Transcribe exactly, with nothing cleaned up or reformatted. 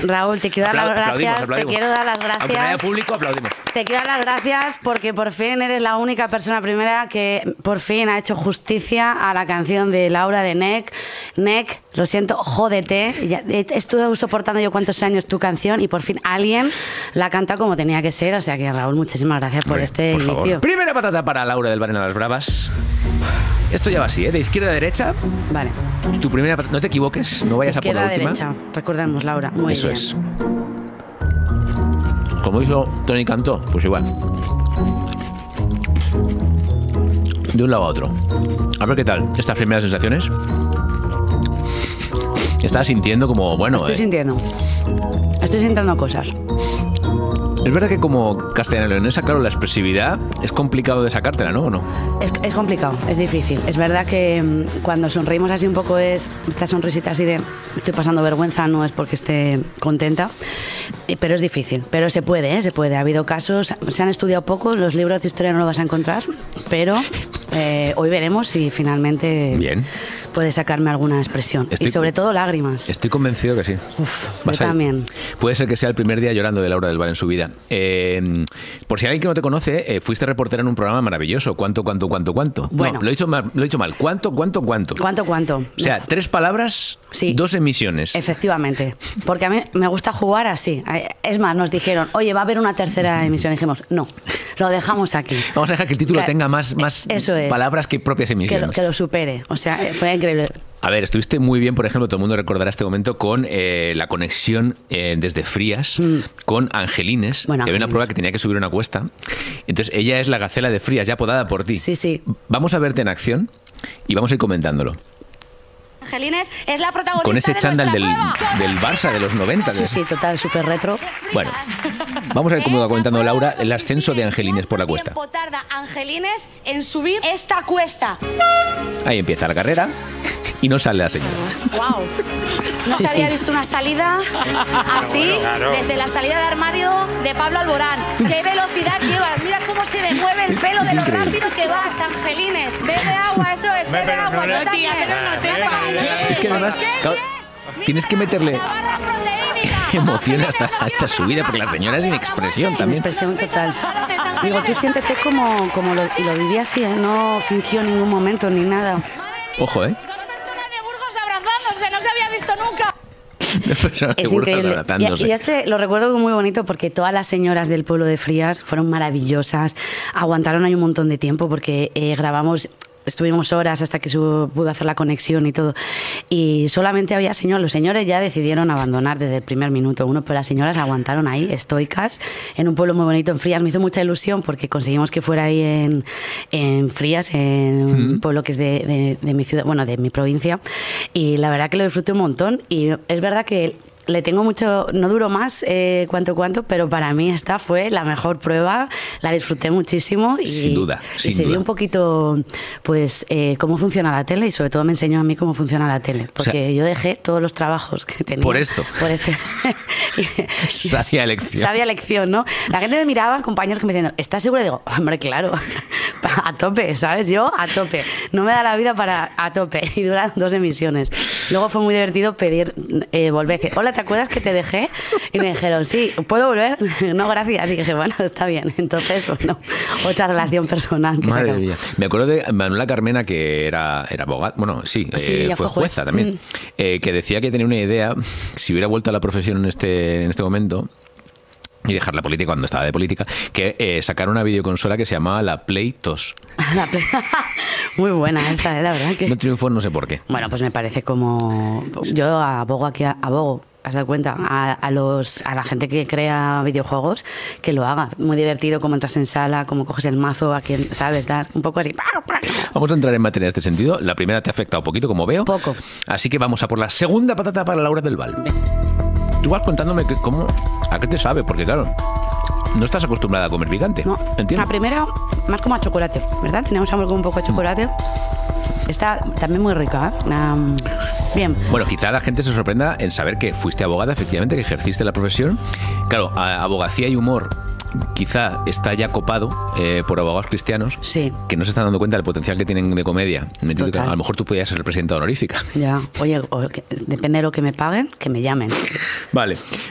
Raúl, te quiero dar Aplau- las gracias. aplaudimos, Te aplaudimos. quiero dar las Aunque no haya gracias. público, aplaudimos. Te quiero dar las gracias porque por fin eres la única persona primera que por fin ha hecho justicia a la canción de Laura de Nek. Nek, lo siento, jódete. Ya, eh, estuve soportando yo cuántos años tu canción y por fin alguien la canta como tenía que ser. O sea que, Raúl, muchísimas gracias por Hombre, este por inicio. favor. Primera patata para Laura del Barrio de las Bravas. Esto ya va así, ¿eh? De izquierda a derecha. Vale. Tu primera patata. No te equivoques, no vayas a por la Izquierda, última. derecha. Recordemos, Laura. Muy Eso bien. es. Como hizo Tony Cantó, pues igual. De un lado a otro. A ver qué tal, estas primeras sensaciones. Estás sintiendo como, bueno... Estoy eh, sintiendo. Estoy sintiendo cosas. Es verdad que como castellano-leonesa, claro, la expresividad es complicado de sacártela, ¿no? ¿O no? Es, es complicado, es difícil. Es verdad que mm, cuando sonreímos así un poco es esta sonrisita así de estoy pasando vergüenza, no es porque esté contenta, eh, pero es difícil. Pero se puede, ¿eh? Se puede. Ha habido casos, se han estudiado poco, los libros de historia no lo vas a encontrar, pero eh, hoy veremos si finalmente Bien. puedes sacarme alguna expresión. Estoy- y sobre todo lágrimas. Estoy convencido que sí. Uf, yo Vas a- también. Puede ser que sea el primer día llorando de Laura del Val en su vida. Eh, por si alguien que no te conoce, eh, fuiste reportera en un programa maravilloso. ¿Cuánto, cuánto, cuánto, cuánto? Bueno. No, lo he dicho mal. Lo he dicho mal. ¿Cuánto, cuánto, cuánto? ¿Cuánto, cuánto? O sea, tres palabras, Sí. dos emisiones. Efectivamente, porque a mí me gusta jugar así. Es más, nos dijeron, oye, va a haber una tercera emisión. Y dijimos, no, lo dejamos aquí. Vamos a dejar que el título Que- tenga más, más Eso es. palabras que propias Que emisiones. lo, que lo supere. O sea, eh, fue increíble. A ver, estuviste muy bien, por ejemplo, todo el mundo recordará este momento con eh, la conexión eh, desde Frías con Angelines, Bueno, que había una Angelines. prueba que tenía que subir una cuesta. Entonces, ella es la gacela de Frías, ya apodada por ti. Sí, sí. Vamos a verte en acción y vamos a ir comentándolo. Angelines es la protagonista Con ese de chándal del, nuestra prueba. del Barça de los noventa. Sí, sí, total, súper retro. Bueno, vamos a ver cómo va comentando Laura el ascenso de Angelines por la cuesta. ¿Cuánto tiempo tarda Angelines en subir esta cuesta? Ahí empieza la carrera y no sale la señora. ¡Wow! No Sí, se había sí. visto una salida así desde la salida de armario de Pablo Alborán. ¡Qué velocidad llevas! Mira cómo se me mueve el pelo de lo increíble. rápido que vas, Angelines. Bebe agua, eso es, bebe agua. Yo también. Es que además, claro, tienes que meterle La barra proteínica. emoción hasta, hasta su vida, porque la señora es sin expresión Una también. expresión total. Digo, tú siéntete como, como lo, y lo viví así, ¿eh? No fingió en ningún momento ni nada. Ojo, ¿eh? Dos personas de Burgos abrazándose, no se había visto nunca. Personas de Es Burgos increíble. abrazándose. Y, y este lo recuerdo muy bonito porque todas las señoras del pueblo de Frías fueron maravillosas. Aguantaron ahí un montón de tiempo porque eh, grabamos. Estuvimos horas hasta que su, pudo hacer la conexión y todo. Y solamente había señores. Los señores ya decidieron abandonar desde el primer minuto uno, pero las señoras aguantaron ahí, estoicas, en un pueblo muy bonito, en Frías. Me hizo mucha ilusión porque conseguimos que fuera ahí en, en Frías, en un pueblo que es de, de- de mi ciudad, bueno, de mi provincia. Y la verdad que lo disfruté un montón. Y es verdad que le tengo mucho, no duró más eh, cuánto cuánto, pero para mí esta fue la mejor prueba, la disfruté muchísimo y, Sin duda, y sin se duda. vio un poquito pues eh, cómo funciona la tele y sobre todo me enseñó a mí cómo funciona la tele, porque O sea, yo dejé todos los trabajos que tenía. por esto. Por este. Sabia lección. Sabia lección, ¿no? La gente me miraba, compañeros que me decían, ¿estás segura? Y digo, hombre, claro, a tope, ¿sabes? Yo a tope. No me da la vida para a tope y duran dos emisiones. Luego fue muy divertido pedir eh, volver. Que, hola, ¿te acuerdas que te dejé? Y me dijeron, sí, ¿puedo volver? No, gracias. Y dije, bueno, está bien. Entonces, bueno, otra relación personal. Que se Madre acabó. mía. Me acuerdo de Manuela Carmena, que era, era abogada, bueno, sí, Sí, eh, ella fue fue juez. jueza también, Mm. eh, que decía que tenía una idea, si hubiera vuelto a la profesión en este, en este momento, y dejar la política cuando estaba de política, que eh, sacar una videoconsola que se llamaba la Play dos. La ple- Muy buena esta, ¿eh? La verdad que... No triunfó, no sé por qué. Bueno, pues me parece como... Yo abogo aquí, abogo, ¿has dado cuenta? A, a, los, a la gente que crea videojuegos, que lo haga. Muy divertido, como entras en sala, como coges el mazo, a quien, ¿sabes? Dar un poco así... Vamos a entrar en materia en este sentido. La primera te ha afectado un poquito, como veo. Poco. Así que vamos a por la segunda patata para Laura del Val. Tú vas contándome que, cómo, a qué te sabe, porque claro, no estás acostumbrada a comer picante. No, Entiendo. la primera, más como a chocolate, ¿verdad? Tenemos algo como un poco de chocolate. Está también muy rica, ¿eh? Um, bien. Bueno, quizá la gente se sorprenda en saber que fuiste abogada, efectivamente, que ejerciste la profesión. Claro, a- abogacía y humor quizá está ya copado eh, por abogados cristianos Sí. que no se están dando cuenta del potencial que tienen de comedia. Me entiendo que Total. a lo mejor tú podías ser presidenta honorífica. Ya, oye, o que- depende de lo que me paguen, que me llamen. Vale,